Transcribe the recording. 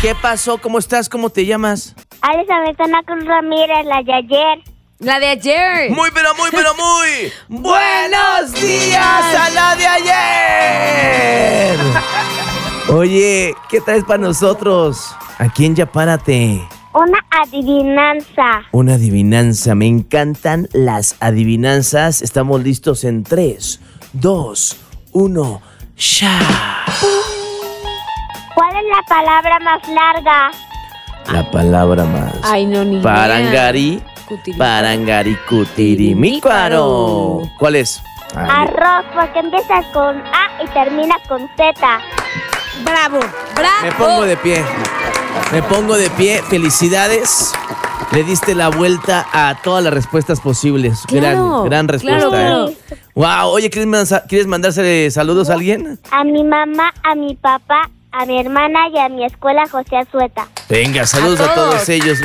¿Qué pasó? ¿Cómo estás? ¿Cómo te llamas? Alessandra Cruz Ramírez, la de ayer. La de ayer. Muy, pero muy, pero muy. ¡Buenos días a la de ayer! Oye, ¿qué traes para nosotros? Aquí en Ya Párate. Una adivinanza. Una adivinanza. Me encantan las adivinanzas. Estamos listos en 3, 2, 1. ¡Ya! ¿Cuál es la palabra más larga? La palabra más. Ay, no, ni idea. Parangari. Cutirimícuaro. Parangari cutirimícuaro. ¿Cuál es? Arroz, porque empieza con A y termina con Z. Bravo, bravo. Me pongo de pie. Me pongo de pie. Felicidades. Le diste la vuelta a todas las respuestas posibles. Claro, gran respuesta. claro. Wow. Oye, ¿quieres mandarse saludos a alguien? A mi mamá, a mi papá, a mi hermana y a mi escuela José Azueta. Venga, saludos a todos ellos.